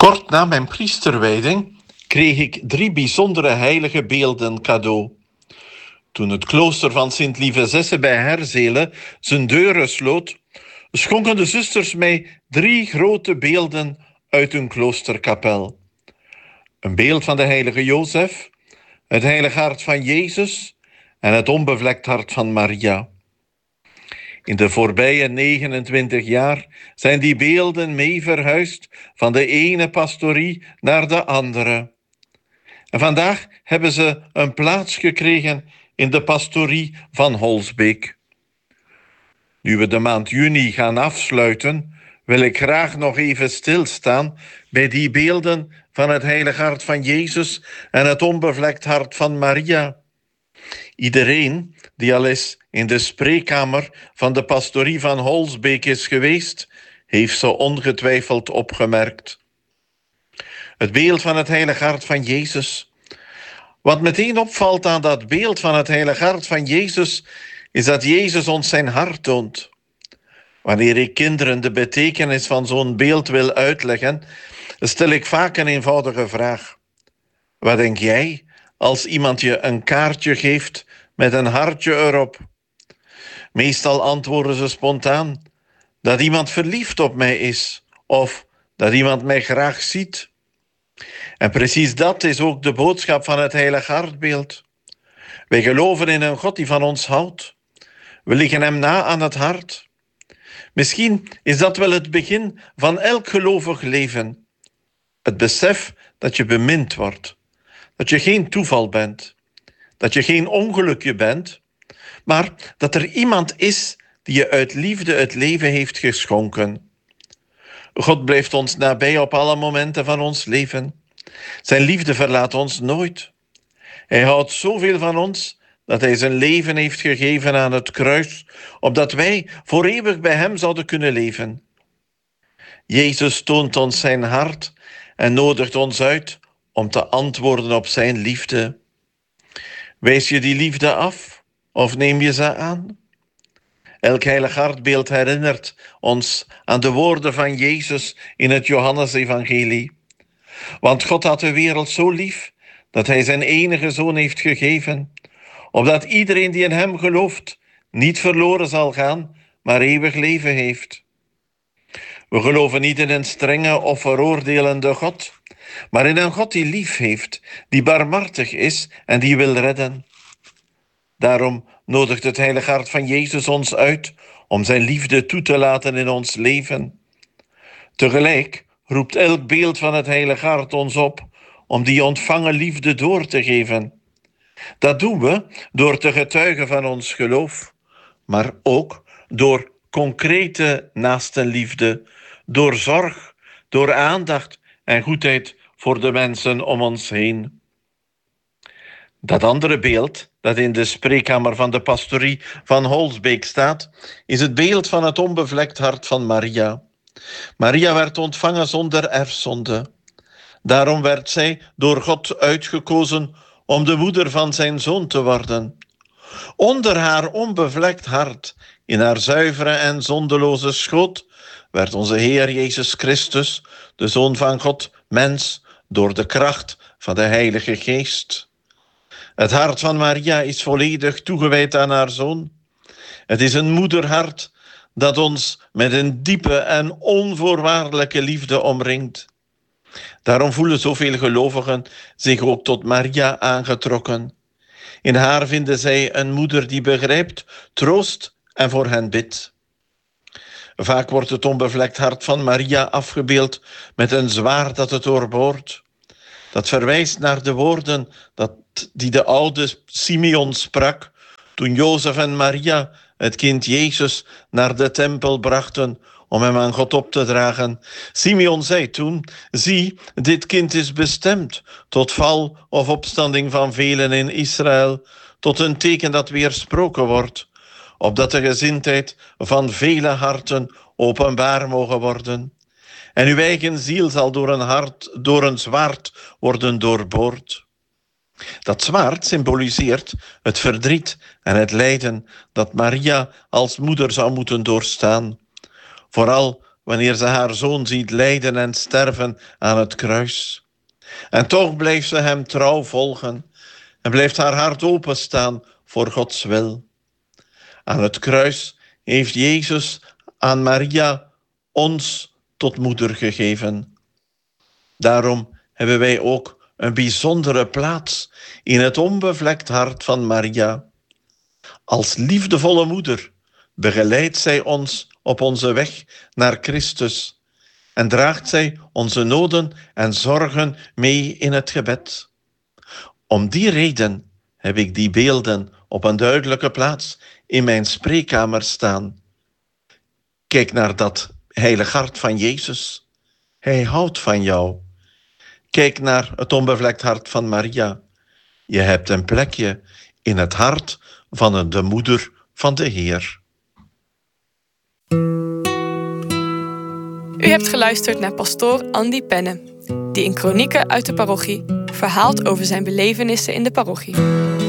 Kort na mijn priesterwijding kreeg ik 3 bijzondere heilige beelden cadeau. Toen het klooster van Sint-Lieve-Zesse bij Herzelen zijn deuren sloot, schonken de zusters mij 3 grote beelden uit hun kloosterkapel. Een beeld van de heilige Jozef, het heilige hart van Jezus en het onbevlekt hart van Maria. In de voorbije 29 jaar zijn die beelden mee verhuisd van de ene pastorie naar de andere. En vandaag hebben ze een plaats gekregen in de pastorie van Holsbeek. Nu we de maand juni gaan afsluiten, wil ik graag nog even stilstaan bij die beelden van het heilige hart van Jezus en het onbevlekt hart van Maria. Iedereen die al eens in de spreekkamer van de pastorie van Holsbeek is geweest, heeft ze ongetwijfeld opgemerkt. Het beeld van het heilige hart van Jezus. Wat meteen opvalt aan dat beeld van het heilige hart van Jezus, is dat Jezus ons zijn hart toont. Wanneer ik kinderen de betekenis van zo'n beeld wil uitleggen, stel ik vaak een eenvoudige vraag. Wat denk jij als iemand je een kaartje geeft met een hartje erop? Meestal antwoorden ze spontaan dat iemand verliefd op mij is of dat iemand mij graag ziet. En precies dat is ook de boodschap van het heilige hartbeeld. Wij geloven in een God die van ons houdt. We liggen hem na aan het hart. Misschien is dat wel het begin van elk gelovig leven. Het besef dat je bemind wordt. Dat je geen toeval bent. Dat je geen ongelukje bent. Maar dat er iemand is die je uit liefde het leven heeft geschonken. God blijft ons nabij op alle momenten van ons leven. Zijn liefde verlaat ons nooit. Hij houdt zoveel van ons dat hij zijn leven heeft gegeven aan het kruis, opdat wij voor eeuwig bij hem zouden kunnen leven. Jezus toont ons zijn hart en nodigt ons uit om te antwoorden op zijn liefde. Wijs je die liefde af of neem je ze aan? Elk heilig hartbeeld herinnert ons aan de woorden van Jezus in het Johannesevangelie. Want God had de wereld zo lief dat hij zijn enige zoon heeft gegeven, opdat iedereen die in hem gelooft niet verloren zal gaan, maar eeuwig leven heeft. We geloven niet in een strenge of veroordelende God, maar in een God die lief heeft, die barmhartig is en die wil redden. Daarom nodigt het heilige hart van Jezus ons uit om zijn liefde toe te laten in ons leven. Tegelijk roept elk beeld van het heilige hart ons op om die ontvangen liefde door te geven. Dat doen we door te getuigen van ons geloof, maar ook door concrete naastenliefde, door zorg, door aandacht en goedheid voor de mensen om ons heen. Dat andere beeld dat in de spreekkamer van de pastorie van Holsbeek staat, is het beeld van het onbevlekt hart van Maria. Maria werd ontvangen zonder erfzonde. Daarom werd zij door God uitgekozen om de moeder van zijn zoon te worden. Onder haar onbevlekt hart, in haar zuivere en zondeloze schoot, werd onze Heer Jezus Christus, de Zoon van God, mens, door de kracht van de Heilige Geest. Het hart van Maria is volledig toegewijd aan haar zoon. Het is een moederhart dat ons met een diepe en onvoorwaardelijke liefde omringt. Daarom voelen zoveel gelovigen zich ook tot Maria aangetrokken. In haar vinden zij een moeder die begrijpt, troost en voor hen bidt. Vaak wordt het onbevlekt hart van Maria afgebeeld met een zwaard dat het doorboort. Dat verwijst naar de woorden die de oude Simeon sprak toen Jozef en Maria het kind Jezus naar de tempel brachten om hem aan God op te dragen. Simeon zei toen: zie, dit kind is bestemd tot val of opstanding van velen in Israël, tot een teken dat weersproken wordt, opdat de gezindheid van vele harten openbaar mogen worden. En uw eigen ziel zal door een zwaard worden doorboord. Dat zwaard symboliseert het verdriet en het lijden dat Maria als moeder zou moeten doorstaan. Vooral wanneer ze haar zoon ziet lijden en sterven aan het kruis. En toch blijft ze hem trouw volgen en blijft haar hart openstaan voor Gods wil. Aan het kruis heeft Jezus aan Maria ons tot moeder gegeven. Daarom hebben wij ook een bijzondere plaats in het onbevlekt hart van Maria. Als liefdevolle moeder begeleidt zij ons op onze weg naar Christus en draagt zij onze noden en zorgen mee in het gebed. Om die reden heb ik die beelden op een duidelijke plaats in mijn spreekkamer staan. Kijk naar dat heilig hart van Jezus. Hij houdt van jou. Kijk naar het onbevlekt hart van Maria. Je hebt een plekje in het hart van de moeder van de Heer. U hebt geluisterd naar pastoor Andy Penne, die in Kronieken uit de parochie verhaalt over zijn belevenissen in de parochie.